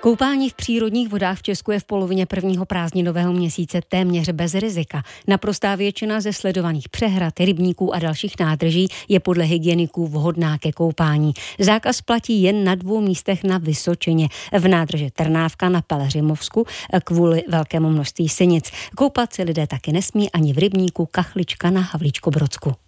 Koupání v přírodních vodách v Česku je v polovině prvního prázdninového měsíce téměř bez rizika. Naprostá většina ze sledovaných přehrad, rybníků a dalších nádrží je podle hygieniků vhodná ke koupání. Zákaz platí jen na 2 místech na Vysočině. V nádrži Trnávka na Pelhřimovsku kvůli velkému množství sinic. Koupat se lidé taky nesmí ani v rybníku Kachlička na Havlíčkobrodsku.